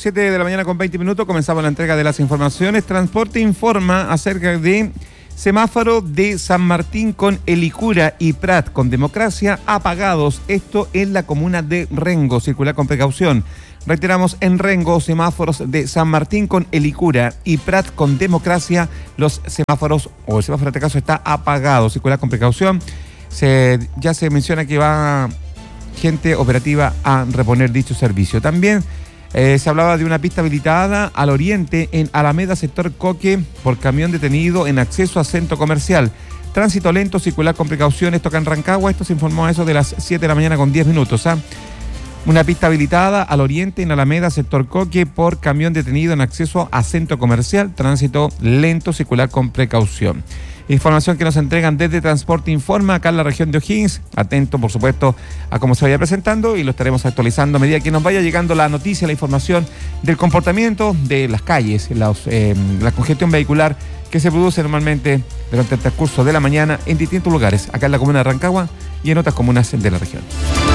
7 de la mañana con 20 minutos, comenzamos la entrega de las informaciones. Transporte informa acerca de semáforo de San Martín con Helicura y Prat con Democracia apagados. Esto en la comuna de Rengo, circular con precaución. Reiteramos, en Rengo, semáforos de San Martín con Helicura y Prat con Democracia, los semáforos, o el semáforo en este caso está apagado, circular con precaución. Ya se menciona que va gente operativa a reponer dicho servicio. También se hablaba de una pista habilitada al oriente en Alameda, sector Coque, por camión detenido en acceso a centro comercial. Tránsito lento, circular con precaución. Esto acá en Rancagua, esto se informó a eso de las 7 de la mañana con 10 minutos. Una pista habilitada al oriente en Alameda, sector Coque, por camión detenido en acceso a centro comercial. Tránsito lento, circular con precaución. Información que nos entregan desde Transporte Informa, acá en la región de O'Higgins. Atento, por supuesto, a cómo se vaya presentando y lo estaremos actualizando a medida que nos vaya llegando la noticia, la información del comportamiento de las calles, la congestión vehicular que se produce normalmente durante el transcurso de la mañana en distintos lugares, acá en la comuna de Rancagua y en otras comunas de la región.